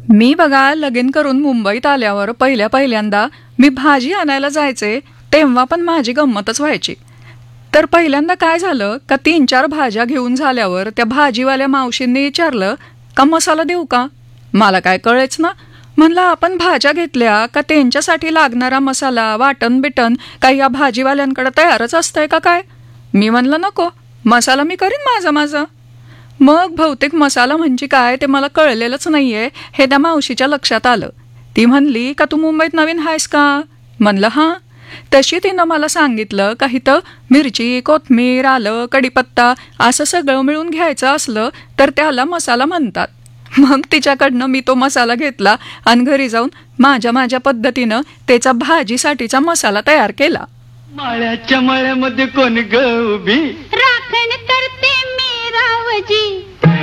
मी बघा लगीन करून मुंबईत आल्यावर पहिल्यांदा मी भाजी आणायला जायचे तेव्हा पण माझी गंमतच व्हायची. तर पहिल्यांदा काय झालं का 3-4 भाज्या घेऊन झाल्यावर त्या भाजीवाल्या मावशींनी विचारलं का मसाला देऊ का. मला काय कळेच ना. म्हणलं आपण भाज्या घेतल्या का त्यांच्यासाठी लागणारा मसाला वाटण बिटन काही या भाजीवाल्यांकडे तयारच असतंय का काय. मी म्हणलं नको, मसाला मी करीन माझा माझा. मग बहुतेक मसाला म्हणजे काय ते मला कळलेलंच नाहीये हे त्या मावशीच्या लक्षात आलं. ती म्हणली का तू मुंबईत नवीन आहेस का. म्हणलं हां. तशी तिनं मला सांगितलं का इथं मिरची कोथमीर आलं कढीपत्ता असं सगळं मिळून घ्यायचं असलं तर त्याला मसाला म्हणतात. मग तिच्याकडनं मी तो मसाला घेतला आणि घरी जाऊन माझ्या पद्धतीनं त्याचा भाजीसाठीचा मसाला तयार केला. माळ्याच्या मळ्यामध्ये कोण ग उभी राखण करते मी रावजी.